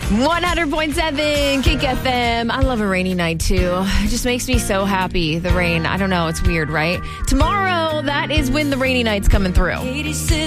100.7 Kick FM. I love a rainy night, too. It just makes me so happy, the rain. I don't know. It's weird, right? Tomorrow, that is when the rainy night's coming through.